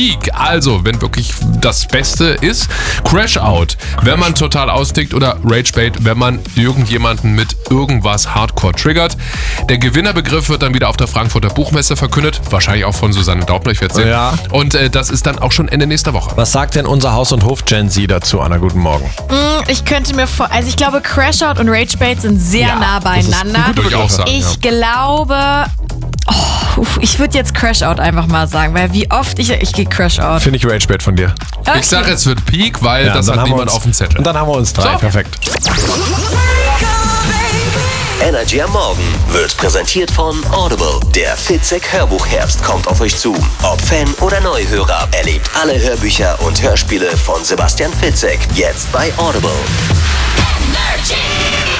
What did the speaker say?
Peak, also wenn wirklich das Beste ist. Crash Out, wenn man total austickt, oder Rage Bait, wenn man irgendjemanden mit irgendwas Hardcore triggert. Der Gewinnerbegriff wird dann wieder auf der Frankfurter Buchmesse verkündet, wahrscheinlich auch von Susanne Daubner, ich werde sehen. Ja. Und das ist dann auch schon Ende nächster Woche. Was sagt denn unser Haus- und Hof-Gen Z dazu, Anna? Guten Morgen. Ich könnte mir also ich glaube, Crash Out und Rage Bait sind sehr nah beieinander. Würde ich auch sagen. Ich glaube, ich würde jetzt Crash Out einfach mal sagen, weil wie oft ich gehe Crash Out. Finde ich Rage Bait von dir. Okay. Ich sage, es wird Peak, weil das dann hat haben wir niemand uns- auf dem Zettel. Und dann haben wir uns 3. So. Perfekt. Energy am Morgen wird präsentiert von Audible. Der Fitzek Hörbuchherbst kommt auf euch zu. Ob Fan oder Neuhörer, erlebt alle Hörbücher und Hörspiele von Sebastian Fitzek jetzt bei Audible. Energy.